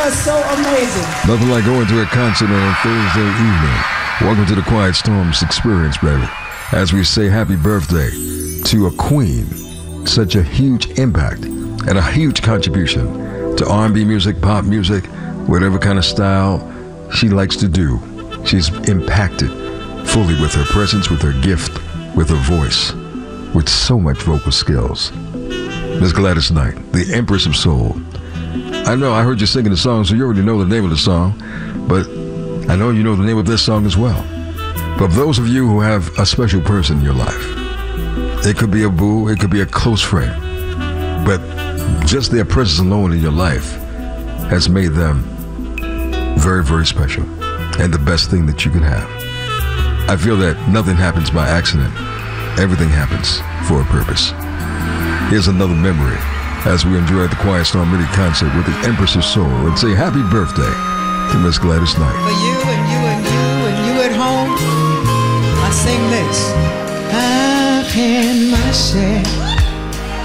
was so amazing. Nothing like going to a concert on a Thursday evening. Welcome to the Quiet Storms experience, baby. As we say happy birthday to a queen. Such a huge impact and a huge contribution to R&B music, pop music, whatever kind of style she likes to do. She's impacted fully with her presence, with her gift, with her voice, with so much vocal skills. Miss Gladys Knight, the Empress of Soul. I know I heard you singing the song, so you already know the name of the song, but I know you know the name of this song as well. But for those of you who have a special person in your life, it could be a boo, it could be a close friend, but just their presence alone in your life has made them very, very special and the best thing that you can have. I feel that nothing happens by accident. Everything happens for a purpose. Here's another memory as we enjoy the Quiet Storm mini concert with the Empress of Soul, and say happy birthday to Miss Gladys Knight. For you and you and you and you at home, I sing this. I've had my share